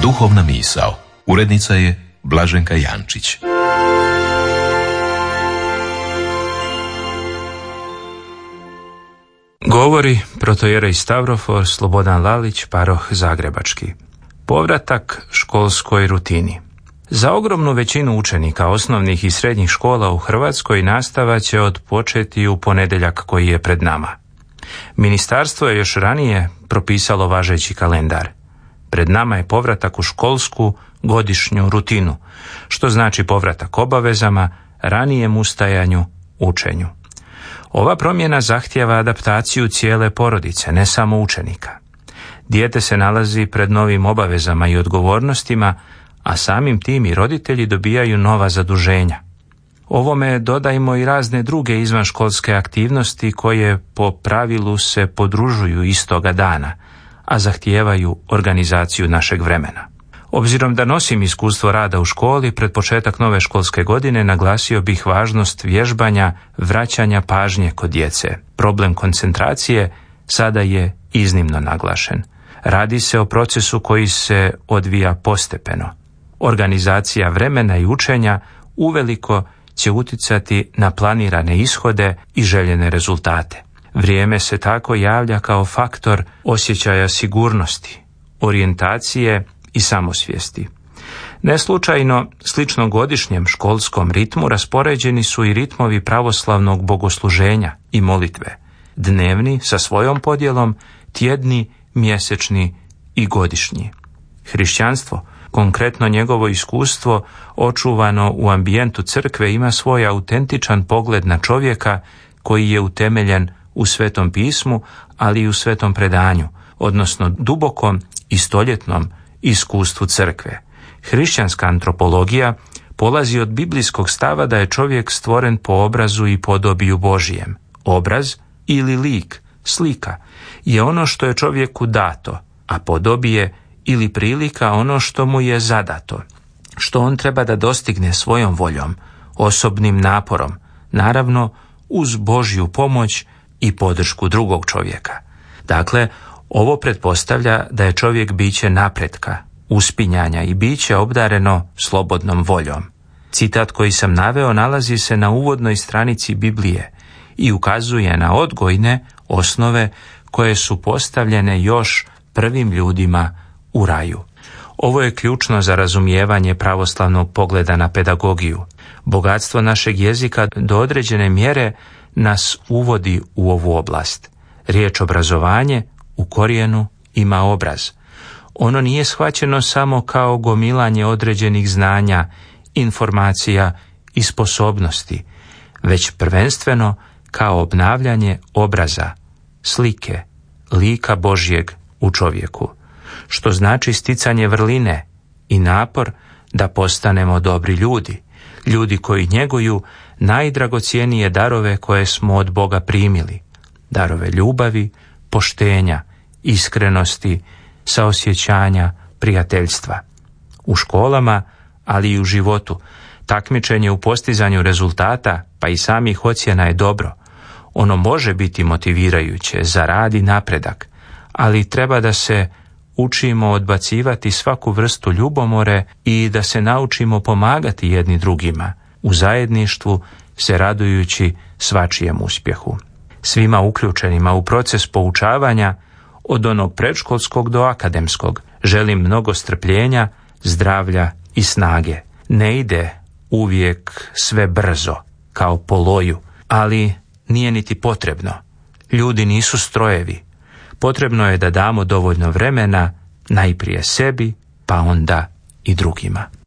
Duhovna misao. Urednica je Blaženka Jančić. Govori protojerej Stavrofor Slobodan Lalić, paroh zagrebački. Povratak školskoj rutini. Za ogromnu većinu učenika osnovnih i srednjih škola u Hrvatskoj nastava će odpočeti u ponedjeljak koji je pred nama. Ministarstvo je još ranije propisalo važeći kalendar. Pred nama je povratak u školsku godišnju rutinu, što znači povratak obavezama, ranijem ustajanju, učenju. Ova promjena zahtijeva adaptaciju cijele porodice, ne samo učenika. Dijete se nalazi pred novim obavezama i odgovornostima, a samim tim i roditelji dobijaju nova zaduženja. Ovome dodajmo i razne druge izvanškolske aktivnosti koje po pravilu se podružuju istoga dana, a zahtijevaju organizaciju našeg vremena. Obzirom da nosim iskustvo rada u školi, pred početak nove školske godine naglasio bih važnost vježbanja, vraćanja pažnje kod djece. Problem koncentracije sada je iznimno naglašen. Radi se o procesu koji se odvija postepeno. Organizacija vremena i učenja uveliko će utjecati na planirane ishode i željene rezultate. Vrijeme se tako javlja kao faktor osjećaja sigurnosti, orijentacije i samosvijesti. Neslučajno, slično godišnjem školskom ritmu raspoređeni su i ritmovi pravoslavnog bogosluženja i molitve. Dnevni sa svojom podjelom, tjedni, mjesečni i godišnji. Hrišćanstvo, konkretno njegovo iskustvo očuvano u ambijentu crkve, ima svoj autentičan pogled na čovjeka koji je utemeljen u Svetom pismu, ali i u svetom predanju, odnosno dubokom i stoljetnom iskustvu crkve. Hrišćanska antropologija polazi od biblijskog stava da je čovjek stvoren po obrazu i podobiju Božijem. Obraz ili lik, slika, je ono što je čovjeku dato, a podobije ili prilika ono što mu je zadato, što on treba da dostigne svojom voljom, osobnim naporom, naravno uz Božju pomoć i podršku drugog čovjeka. Dakle, ovo pretpostavlja da je čovjek biće napretka, uspinjanja i biće obdareno slobodnom voljom. Citat koji sam naveo nalazi se na uvodnoj stranici Biblije i ukazuje na odgojne osnove koje su postavljene još prvim ljudima u raju. Ovo je ključno za razumijevanje pravoslavnog pogleda na pedagogiju. Bogatstvo našeg jezika do određene mjere nas uvodi u ovu oblast. Riječ obrazovanje u korijenu ima obraz. Ono nije shvaćeno samo kao gomilanje određenih znanja, informacija i sposobnosti, već prvenstveno kao obnavljanje obraza, slike, lika Božjeg u čovjeku, što znači sticanje vrline i napor da postanemo dobri ljudi, ljudi koji njeguju najdragocjenije darove koje smo od Boga primili, darove ljubavi, poštenja, iskrenosti, saosjećanja, prijateljstva. U školama, ali i u životu, takmičenje u postizanju rezultata, pa i samih ocjena je dobro. Ono može biti motivirajuće za rad i napredak, ali treba da se učimo odbacivati svaku vrstu ljubomore i da se naučimo pomagati jedni drugima, u zajedništvu se radujući svačijem uspjehu. Svima uključenima u proces poučavanja, od onog predškolskog do akademskog, želim mnogo strpljenja, zdravlja i snage. Ne ide uvijek sve brzo, kao po loju, ali nije niti potrebno. Ljudi nisu strojevi. Potrebno je da damo dovoljno vremena, najprije sebi, pa onda i drugima.